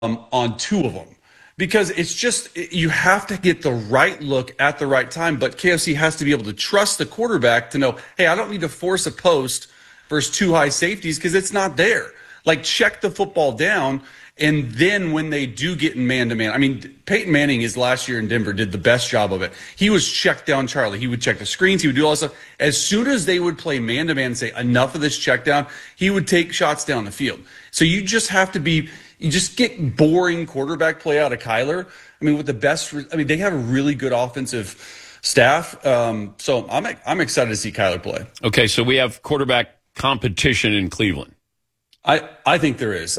on two of them because it's just you have to get the right look at the right time. But KFC has to be able to trust the quarterback to know, hey, I don't need to force a post versus two high safeties because it's not there. Like check the football down. And then when they do get in man to man, I mean, Peyton Manning is last year in Denver did the best job of it. He was check down Charlie. He would check the screens. He would do all this stuff. As soon as they would play man to man and say enough of this check down, he would take shots down the field. So you just have to be, you just get boring quarterback play out of Kyler. I mean, with the best, I mean, they have a really good offensive staff. So I'm excited to see Kyler play. Okay, so we have quarterback competition in Cleveland. I think there is.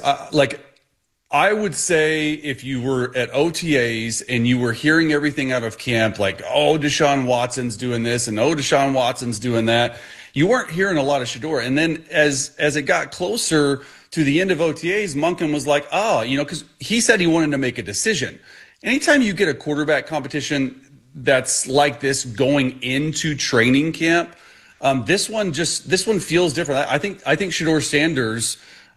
I would say if you were at OTAs and you were hearing everything out of camp, like, oh, Deshaun Watson's doing this and oh, Deshaun Watson's doing that, you weren't hearing a lot of Shedeur. And then as it got closer to the end of OTAs, Monken was like, because he said he wanted to make a decision. Anytime you get a quarterback competition that's like this going into training camp, this one feels different. I think Shedeur Sanders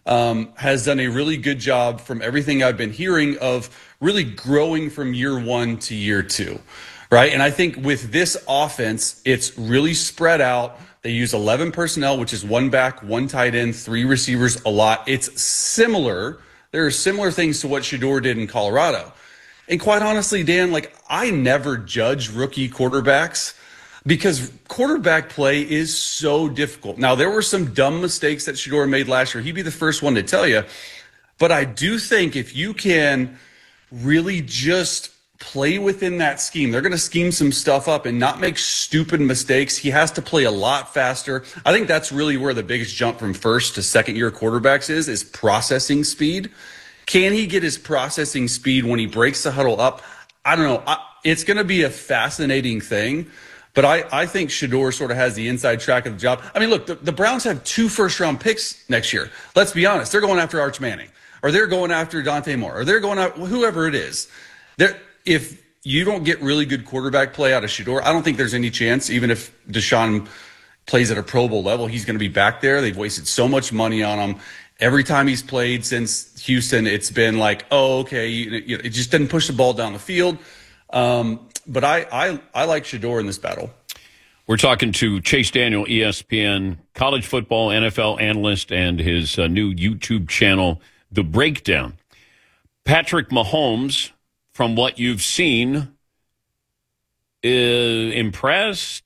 has done a really good job from everything I've been hearing of really growing from year one to year two, right? And I think with this offense, it's really spread out. They use 11 personnel, which is one back, one tight end, three receivers a lot. It's similar. There are similar things to what Shedeur did in Colorado. And quite honestly, Dan, like I never judge rookie quarterbacks because quarterback play is so difficult. Now, there were some dumb mistakes that Shedeur made last year. He'd be the first one to tell you. But I do think if you can really just play within that scheme, they're going to scheme some stuff up and not make stupid mistakes. He has to play a lot faster. I think that's really where the biggest jump from first to second year quarterbacks is processing speed. Can he get his processing speed when he breaks the huddle up? I don't know. It's going to be a fascinating thing. But I think Shedeur sort of has the inside track of the job. I mean, look, the Browns have 2 first-round picks next year. Let's be honest. They're going after Arch Manning, or they're going after Dante Moore, or they're going after whoever it is. If you don't get really good quarterback play out of Shedeur, I don't think there's any chance, even if Deshaun plays at a Pro Bowl level, he's going to be back there. They've wasted so much money on him. Every time he's played since Houston, it's been like, oh, okay, it just didn't push the ball down the field. But I like Shedeur in this battle. We're talking to Chase Daniel, ESPN college football NFL analyst, and his new YouTube channel, The Breakdown. Patrick Mahomes, from what you've seen, impressed?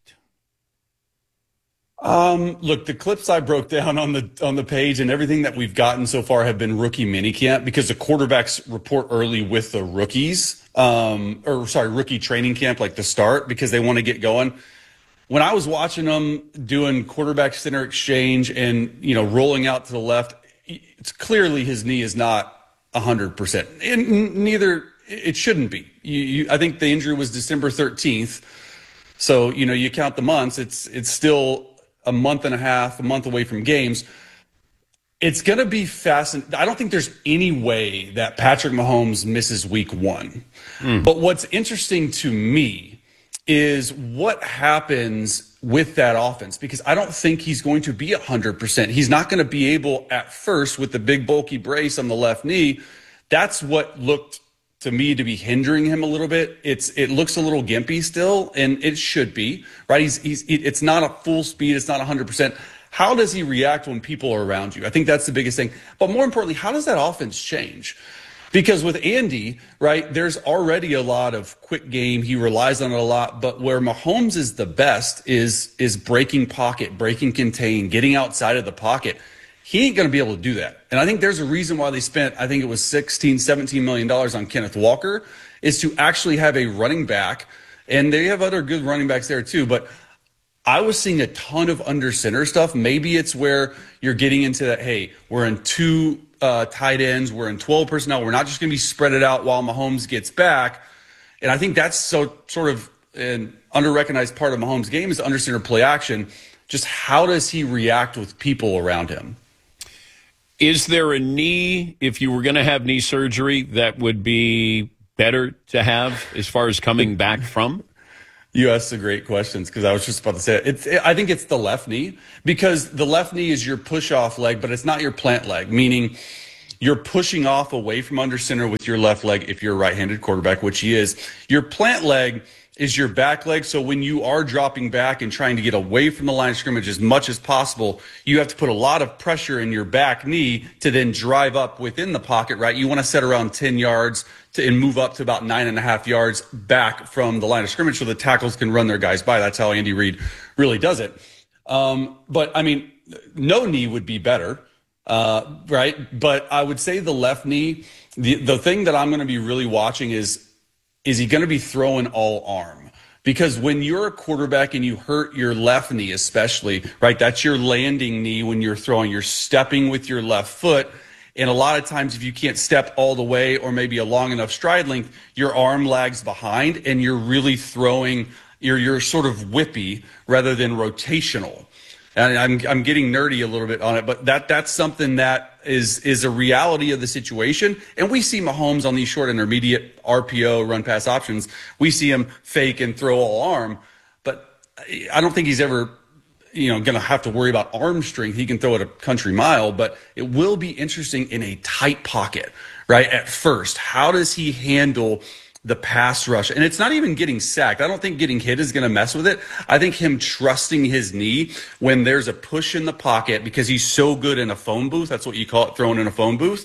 Look, the clips I broke down on the page and everything that we've gotten so far have been rookie minicamp because the quarterbacks report early with the rookies, rookie training camp, like the start, because they want to get going. When I was watching them doing quarterback center exchange and, rolling out to the left, it's clearly his knee is not 100%. And neither, it shouldn't be. I think the injury was December 13th. So, you count the months, it's still a month and a half, a month away from games. It's going to be fascinating. I don't think there's any way that Patrick Mahomes misses week 1. But what's interesting to me is what happens with that offense, because I don't think he's going to be 100%. He's not going to be able at first with the big bulky brace on the left knee. That's what looked to me to be hindering him a little bit. It looks a little gimpy still, and it should be, right? It's not a full speed. It's not 100%. How does he react when people are around you? I think that's the biggest thing. But more importantly, how does that offense change? Because with Andy, right, there's already a lot of quick game. He relies on it a lot. But where Mahomes is the best is breaking pocket, breaking contain, getting outside of the pocket. He ain't going to be able to do that. And I think there's a reason why they spent, I think it was $17 million on Kenneth Walker, is to actually have a running back. And they have other good running backs there too. But I was seeing a ton of under center stuff. Maybe it's where you're getting into that, hey, we're in 2 tight ends, we're in 12 personnel. We're not just going to be spread it out while Mahomes gets back. And I think that's sort of an under-recognized part of Mahomes' game is under center play action. Just how does he react with people around him? Is there a knee, if you were going to have knee surgery, that would be better to have as far as coming back from? You asked some great questions because I was just about to say it. I think it's the left knee, because the left knee is your push-off leg, but it's not your plant leg, meaning you're pushing off away from under center with your left leg if you're a right-handed quarterback, which he is. Your plant leg is your back leg. So when you are dropping back and trying to get away from the line of scrimmage as much as possible, you have to put a lot of pressure in your back knee to then drive up within the pocket, right? You want to set around 10 yards and move up to about 9.5 yards back from the line of scrimmage so the tackles can run their guys by. That's how Andy Reid really does it. But I mean, no knee would be better, right? But I would say the left knee, the thing that I'm going to be really watching is he going to be throwing all arm? Because when you're a quarterback and you hurt your left knee, especially, right, that's your landing knee when you're throwing, you're stepping with your left foot. And a lot of times if you can't step all the way or maybe a long enough stride length, your arm lags behind and you're really throwing, you're sort of whippy rather than rotational. And I'm getting nerdy a little bit on it, but that's something that is a reality of the situation. And we see Mahomes on these short intermediate RPO run pass options. We see him fake and throw all arm, but I don't think he's ever, going to have to worry about arm strength. He can throw it a country mile, but it will be interesting in a tight pocket, right? At first, how does he handle the pass rush? And it's not even getting sacked. I don't think getting hit is going to mess with it. I think him trusting his knee when there's a push in the pocket because he's so good in a phone booth. That's what you call it, throwing in a phone booth.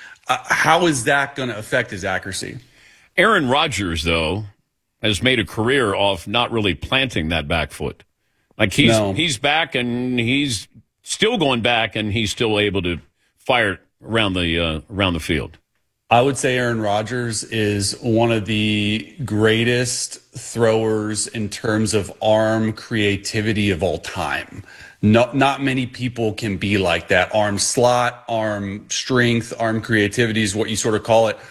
How is that going to affect his accuracy? Aaron Rodgers, has made a career off not really planting that back foot. Like he's back and he's still going back and he's still able to fire around the field. I would say Aaron Rodgers is one of the greatest throwers in terms of arm creativity of all time. Not many people can be like that. Arm slot, arm strength, arm creativity is what you sort of call it.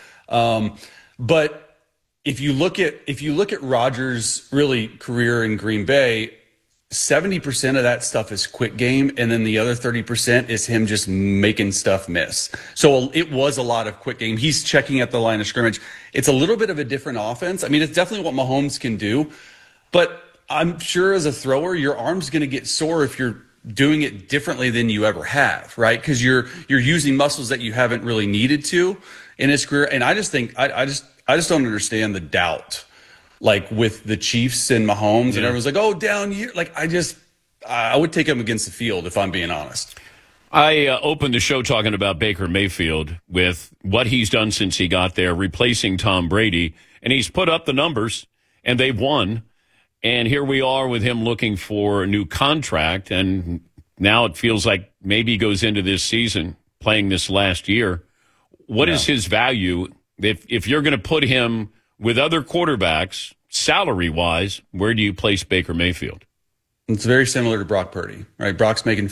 But if you look at Rodgers' really career in Green Bay, 70% of that stuff is quick game, and then the other 30% is him just making stuff miss. So it was a lot of quick game. He's checking at the line of scrimmage. It's a little bit of a different offense. I mean, it's definitely what Mahomes can do, but I'm sure as a thrower, your arm's going to get sore if you're doing it differently than you ever have, right? Because you're using muscles that you haven't really needed to in his career. And I just think I just don't understand the doubt. Like with the Chiefs and Mahomes, and everyone's like, "Oh, down here." Like I would take him against the field if I'm being honest. I opened the show talking about Baker Mayfield with what he's done since he got there, replacing Tom Brady, and he's put up the numbers, and they've won. And here we are with him looking for a new contract, and now it feels like maybe he goes into this season playing this last year. What is his value if you're going to put him with other quarterbacks, salary-wise? Where do you place Baker Mayfield? It's very similar to Brock Purdy, right? Brock's making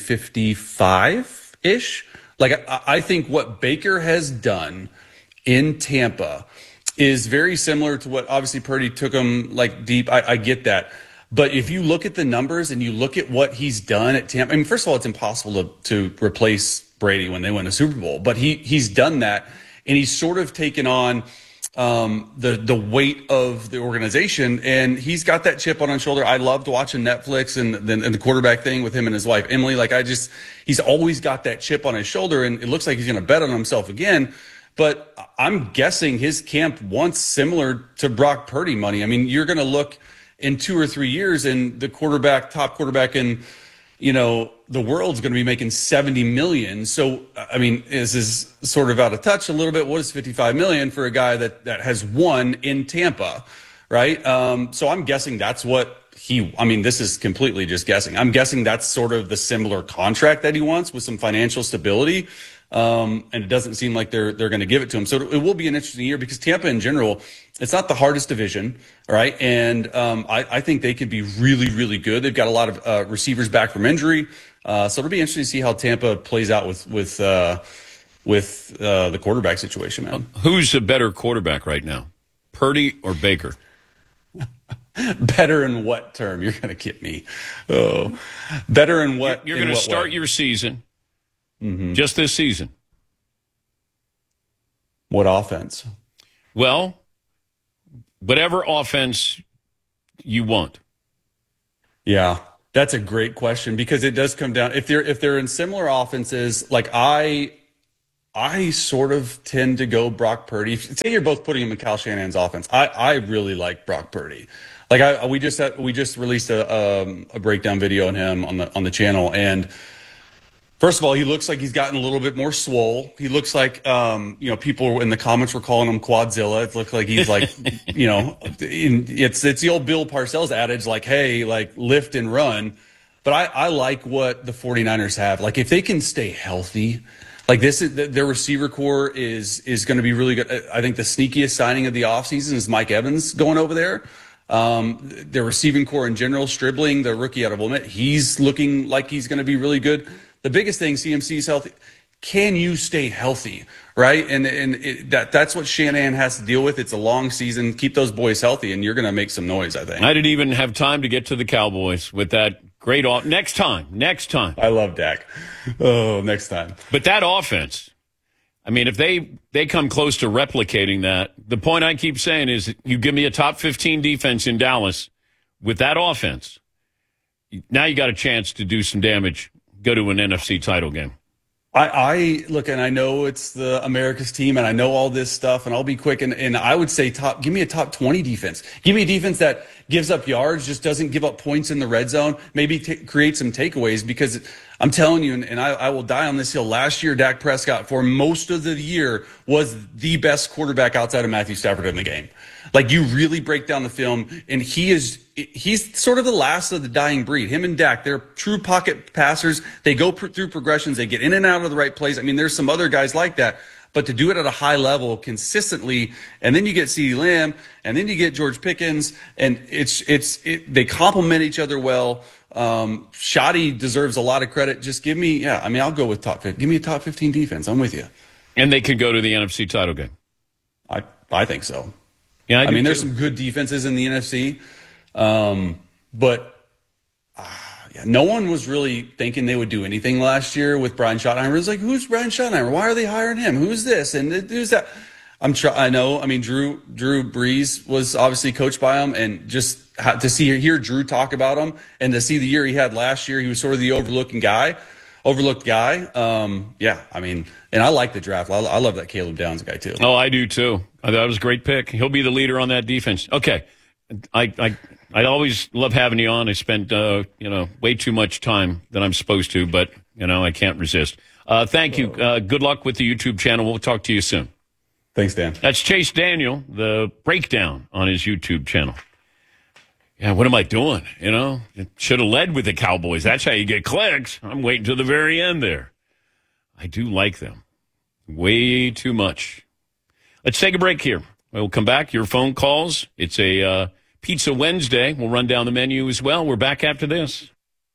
55-ish. Like, I think what Baker has done in Tampa is very similar to what obviously Purdy took him like deep. I get that. But if you look at the numbers and you look at what he's done at Tampa, I mean, first of all, it's impossible to replace Brady when they win a Super Bowl. But he's done that, and he's sort of taken on the weight of the organization, and he's got that chip on his shoulder. I loved watching Netflix and the quarterback thing with him and his wife Emily. Like he's always got that chip on his shoulder, and it looks like he's going to bet on himself again. But I'm guessing his camp wants similar to Brock Purdy money. I mean, you're going to look in 2 or 3 years, and the top quarterback in the world's going to be making $70 million. So, I mean, this is sort of out of touch a little bit. What is $55 million for a guy that has won in Tampa, right? So I'm guessing that's what this is completely just guessing. I'm guessing that's sort of the similar contract that he wants with some financial stability. And it doesn't seem like they're going to give it to him. So it will be an interesting year because Tampa in general, it's not the hardest division, right? And I think they could be really, really good. They've got a lot of receivers back from injury. So it'll be interesting to see how Tampa plays out with the quarterback situation, man. Who's a better quarterback right now, Purdy or Baker? Better in what term? You're going to get me. Oh, better in what? You're going to start your season. Mm-hmm. Just this season. What offense? Well, whatever offense you want. Yeah, that's a great question because it does come down if they're in similar offenses. Like I I sort of tend to go Brock Purdy. Say you're both putting him in Kyle Shanahan's offense. I really like Brock Purdy. Like we just released a breakdown video on him on the channel, and first of all, he looks like he's gotten a little bit more swole. He looks like people in the comments were calling him Quadzilla. It looks like he's like it's the old Bill Parcells adage, like, hey, like lift and run. But I like what the 49ers have. Like if they can stay healthy. Like their receiver core is going to be really good. I think the sneakiest signing of the offseason is Mike Evans going over there. Their receiving core in general, Stribling, the rookie out of Ole Miss, he's looking like he's going to be really good. The biggest thing, CMC's healthy. Can you stay healthy, right? And that's what Shanahan has to deal with. It's a long season. Keep those boys healthy, and you're going to make some noise, I think. I didn't even have time to get to the Cowboys with that great Next time. I love Dak. Oh, next time. But that offense, I mean, if they come close to replicating that, the point I keep saying is you give me a top 15 defense in Dallas with that offense, now you got a chance to do some damage, go to an NFC title game. I look, and I know it's the America's team, and I know all this stuff, and I'll be quick. And I would say give me a top 20 defense. Give me a defense that gives up yards, just doesn't give up points in the red zone, maybe create some takeaways, because I'm telling you, and I will die on this hill. Last year, Dak Prescott, for most of the year, was the best quarterback outside of Matthew Stafford in the game. Like, you really break down the film, and he's sort of the last of the dying breed. Him and Dak, they're true pocket passers. They go through progressions. They get in and out of the right plays. I mean, there's some other guys like that. But to do it at a high level consistently, and then you get CeeDee Lamb, and then you get George Pickens, and they complement each other well. Shoddy deserves a lot of credit. Just give me, I'll go with top 15. Give me a top 15 defense. I'm with you. And they could go to the NFC title game. I think so. Yeah, I mean, there's some good defenses in the NFC, but no one was really thinking they would do anything last year with Brian Schottenheimer. It was like, who's Brian Schottenheimer? Why are they hiring him? Who's this? And who's that? I know. I mean, Drew Brees was obviously coached by him, and just to hear Drew talk about him, and to see the year he had last year, he was sort of the overlooked guy. I mean, and I like the draft. I love that Caleb Downs guy too. Oh, I do too. I thought it was a great pick. He'll be the leader on that defense. Okay. I always love having you on. I spent, way too much time than I'm supposed to, but, I can't resist. Thank you. Good luck with the YouTube channel. We'll talk to you soon. Thanks, Dan. That's Chase Daniel, the breakdown on his YouTube channel. Yeah, what am I doing? Should have led with the Cowboys. That's how you get clicks. I'm waiting to the very end there. I do like them way too much. Let's take a break here. We'll come back. Your phone calls. It's a Pizza Wednesday. We'll run down the menu as well. We're back after this.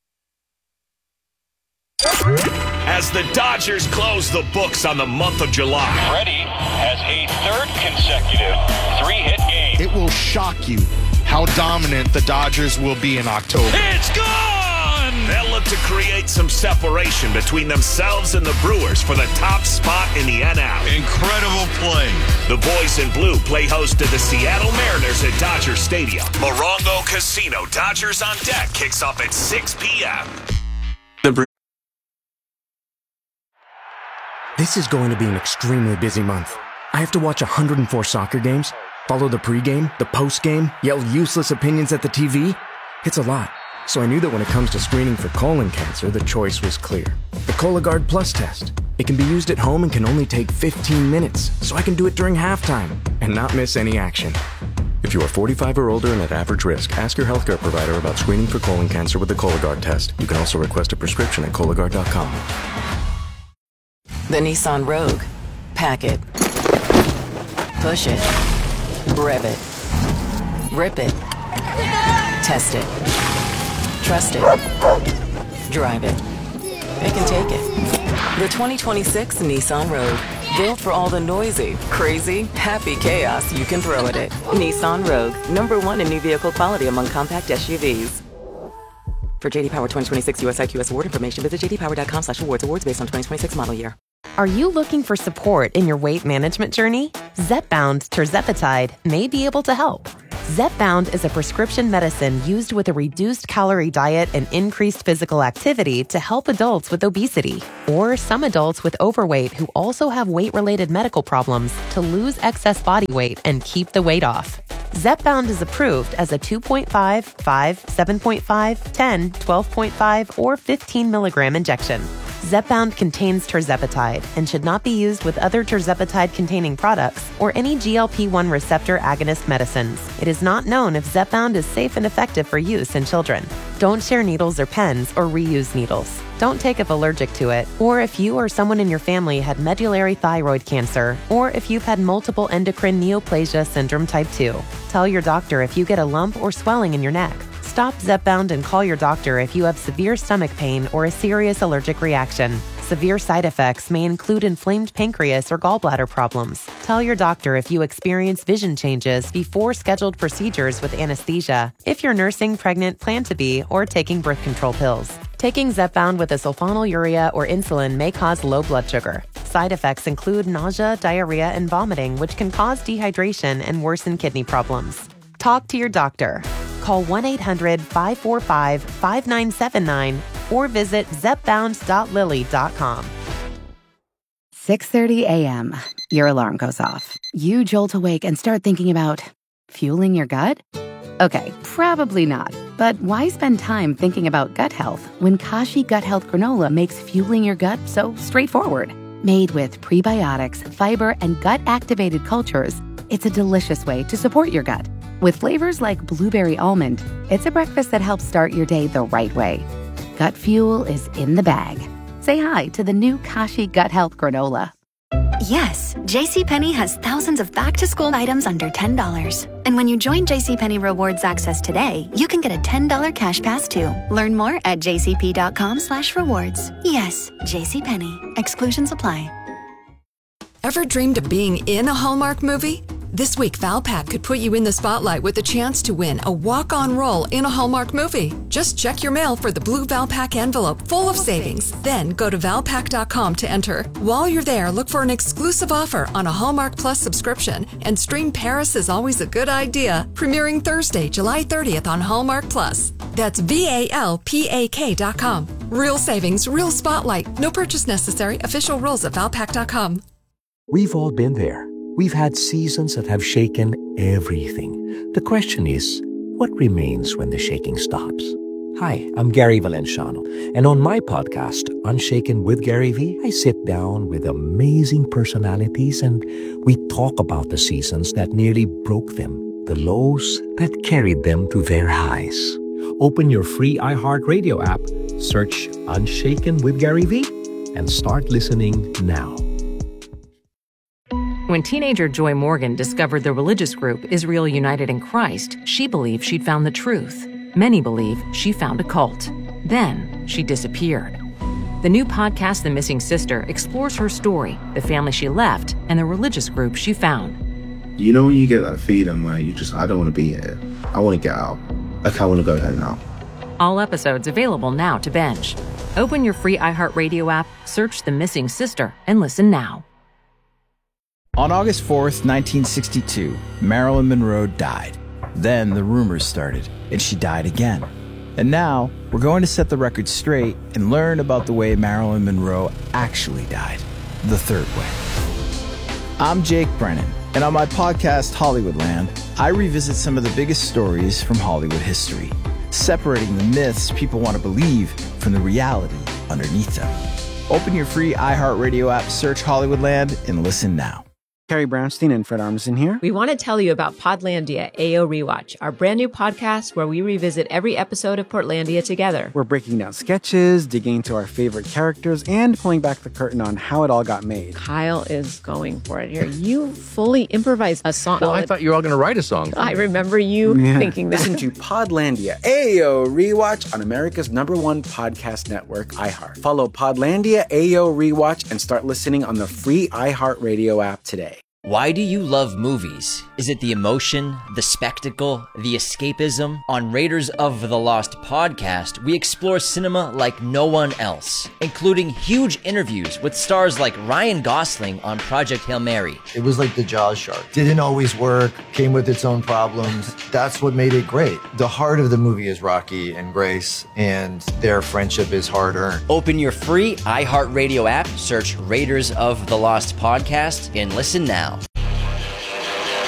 As the Dodgers close the books on the month of July, Freddie has a third consecutive 3-hit game. It will shock you how dominant the Dodgers will be in October. It's gone! They'll look to create some separation between themselves and the Brewers for the top spot in the NL. Incredible play. The boys in blue play host to the Seattle Mariners at Dodger Stadium. Morongo Casino Dodgers on Deck kicks off at 6 p.m. This is going to be an extremely busy month. I have to watch 104 soccer games, follow the pregame, the postgame, yell useless opinions at the TV. It's a lot. So I knew that when it comes to screening for colon cancer, the choice was clear. The Cologuard Plus test. It can be used at home and can only take 15 minutes, so I can do it during halftime and not miss any action. If you are 45 or older and at average risk, ask your healthcare provider about screening for colon cancer with the Cologuard test. You can also request a prescription at Cologuard.com. The Nissan Rogue. Pack it. Push it. Rev it. Rip it. Test it. Trust it. Drive it. It can take it. The 2026 Nissan Rogue. Built for all the noisy, crazy, happy chaos you can throw at it. Nissan Rogue. #1 in new vehicle quality among compact SUVs. For JD Power 2026 US IQS award information, visit jdpower.com/awards. Awards based on 2026 model year. Are you looking for support in your weight management journey? Zepbound tirzepatide may be able to help. Zepbound is a prescription medicine used with a reduced calorie diet and increased physical activity to help adults with obesity, or some adults with overweight who also have weight-related medical problems to lose excess body weight and keep the weight off. Zepbound is approved as a 2.5, 5, 7.5, 10, 12.5, or 15 milligram injection. Zepbound contains tirzepatide and should not be used with other tirzepatide-containing products or any GLP-1 receptor agonist medicines. It is not known if Zepbound is safe and effective for use in children. Don't share needles or pens or reuse needles. Don't take if allergic to it, or if you or someone in your family had medullary thyroid cancer, or if you've had multiple endocrine neoplasia syndrome type 2. Tell your doctor if you get a lump or swelling in your neck. Stop Zepbound and call your doctor if you have severe stomach pain or a serious allergic reaction. Severe side effects may include inflamed pancreas or gallbladder problems. Tell your doctor if you experience vision changes before scheduled procedures with anesthesia, if you're nursing, pregnant, plan to be, or taking birth control pills. Taking Zepbound with a sulfonylurea or insulin may cause low blood sugar. Side effects include nausea, diarrhea, and vomiting, which can cause dehydration and worsen kidney problems. Talk to your doctor. Call 1-800-545-5979 or visit zepbound.lilly.com. 6:30 a.m. Your alarm goes off. You jolt awake and start thinking about fueling your gut? Okay, probably not. But why spend time thinking about gut health when Kashi Gut Health Granola makes fueling your gut so straightforward? Made with prebiotics, fiber, and gut-activated cultures, it's a delicious way to support your gut. With flavors like blueberry almond, it's a breakfast that helps start your day the right way. Gut fuel is in the bag. Say hi to the new Kashi Gut Health Granola. Yes, JCPenney has thousands of back-to-school items under $10. And when you join JCPenney Rewards Access today, you can get a $10 cash pass too. Learn more at jcp.com/rewards. Yes, JCPenney. Exclusions apply. Ever dreamed of being in a Hallmark movie? This week, Valpak could put you in the spotlight with a chance to win a walk-on role in a Hallmark movie. Just check your mail for the blue Valpak envelope full of savings. Then go to valpak.com to enter. While you're there, look for an exclusive offer on a Hallmark Plus subscription and stream Paris is Always a Good Idea, premiering Thursday, July 30th on Hallmark Plus. That's VALPAK.com. Real savings, real spotlight. No purchase necessary. Official rules at valpak.com. We've all been there. We've had seasons that have shaken everything. The question is, what remains when the shaking stops? Hi, I'm Gary Valenciano, and on my podcast, Unshaken with Gary V, I sit down with amazing personalities and we talk about the seasons that nearly broke them, the lows that carried them to their highs. Open your free iHeartRadio app, search Unshaken with Gary V, and start listening now. When teenager Joy Morgan discovered the religious group Israel United in Christ, she believed she'd found the truth. Many believe she found a cult. Then she disappeared. The new podcast, The Missing Sister, explores her story, the family she left, and the religious group she found. You know when you get that feeling where I don't want to be here. I want to get out. Like, I want to go home now. All episodes available now to binge. Open your free iHeartRadio app, search The Missing Sister, and listen now. On August 4th, 1962, Marilyn Monroe died. Then the rumors started, and she died again. And now, we're going to set the record straight and learn about the way Marilyn Monroe actually died, the third way. I'm Jake Brennan, and on my podcast, Hollywoodland, I revisit some of the biggest stories from Hollywood history, separating the myths people want to believe from the reality underneath them. Open your free iHeartRadio app, search Hollywoodland, and listen now. Carrie Brownstein and Fred Armisen here. We want to tell you about Podlandia AO Rewatch, our brand new podcast where we revisit every episode of Portlandia together. We're breaking down sketches, digging into our favorite characters, and pulling back the curtain on how it all got made. Kyle is going for it here. You fully improvised a song. Well, I thought you were all going to write a song. I remember you thinking that. Listen to Podlandia AO Rewatch on America's #1 podcast network, iHeart. Follow Podlandia AO Rewatch and start listening on the free iHeartRadio app today. Why do you love movies? Is it the emotion, the spectacle, the escapism? On Raiders of the Lost podcast, we explore cinema like no one else, including huge interviews with stars like Ryan Gosling on Project Hail Mary. It was like the Jaws shark. Didn't always work, came with its own problems. That's what made it great. The heart of the movie is Rocky and Grace, and their friendship is hard-earned. Open your free iHeartRadio app, search Raiders of the Lost podcast, and listen now.